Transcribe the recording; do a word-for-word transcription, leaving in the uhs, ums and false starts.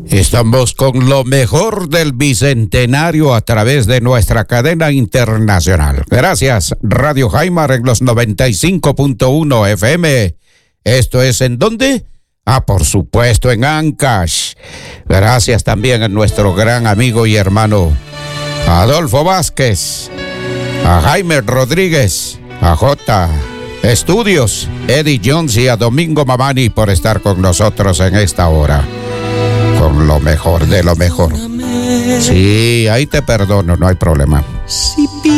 Estamos con lo mejor del Bicentenario a través de nuestra cadena internacional. Gracias, Radio Jaimar en los noventa y cinco punto uno F M. ¿Esto es en dónde? Ah, por supuesto, en Ancash. Gracias también a nuestro gran amigo y hermano Adolfo Vázquez, a Jaime Rodríguez, a J. Estudios, Eddie Jones y a Domingo Mamani por estar con nosotros en esta hora. Con lo mejor de lo mejor. Sí, ahí te perdono, no hay problema.